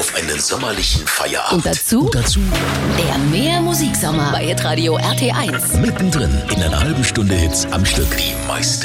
auf einen sommerlichen Feierabend. Und dazu der Mehr-Musiksommer bei Hitradio RT1. Mittendrin in einer halben Stunde Hits am Stück. Die meiste